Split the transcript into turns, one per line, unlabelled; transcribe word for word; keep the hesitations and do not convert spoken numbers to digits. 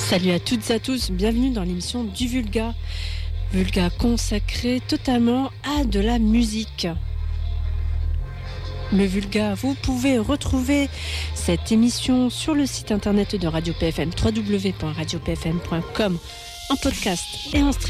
Salut à toutes et à tous, bienvenue dans l'émission du Vulga. Vulga consacré totalement à de la musique. Le Vulga, vous pouvez retrouver cette émission sur le site internet de Radio P F M, w w w point radio p f m point com, en podcast et en streaming.